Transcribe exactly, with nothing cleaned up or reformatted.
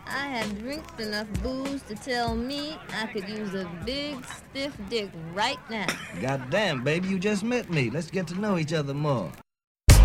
I have drinks enough booze to tell me I could use a big, stiff dick right now. Goddamn, baby, you just met me. Let's get to know each other more.